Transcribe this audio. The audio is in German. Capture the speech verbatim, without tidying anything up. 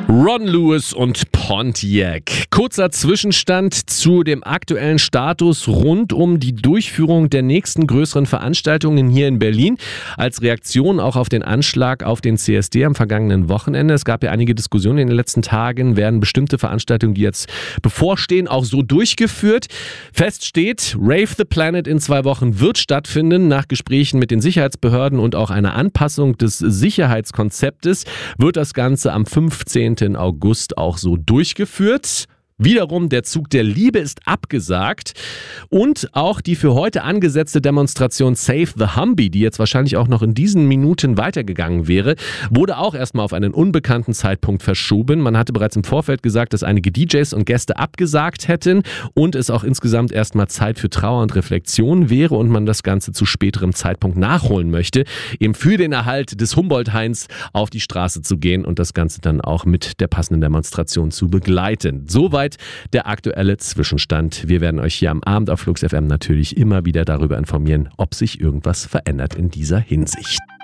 Ron Lewis und Pontiac. Kurzer Zwischenstand zu dem aktuellen Status rund um die Durchführung der nächsten größeren Veranstaltungen hier in Berlin. Als Reaktion auch auf den Anschlag auf den C S D am vergangenen Wochenende. Es gab ja einige Diskussionen in den letzten Tagen. Werden bestimmte Veranstaltungen, die jetzt bevorstehen, auch so durchgeführt? Fest steht, Rave the Planet in zwei Wochen wird stattfinden. Nach Gesprächen mit den Sicherheitsbehörden und auch einer Anpassung des Sicherheitskonzeptes wird das Ganze am fünfzehnten August auch so durchgeführt. Wiederum, der Zug der Liebe ist abgesagt und auch die für heute angesetzte Demonstration Save the Humvee, die jetzt wahrscheinlich auch noch in diesen Minuten weitergegangen wäre, wurde auch erstmal auf einen unbekannten Zeitpunkt verschoben. Man hatte bereits im Vorfeld gesagt, dass einige D Js und Gäste abgesagt hätten und es auch insgesamt erstmal Zeit für Trauer und Reflexion wäre und man das Ganze zu späterem Zeitpunkt nachholen möchte, eben für den Erhalt des Humboldt-Hains auf die Straße zu gehen und das Ganze dann auch mit der passenden Demonstration zu begleiten. Soweit der aktuelle Zwischenstand. Wir werden euch hier am Abend auf Flux F M natürlich immer wieder darüber informieren, ob sich irgendwas verändert in dieser Hinsicht.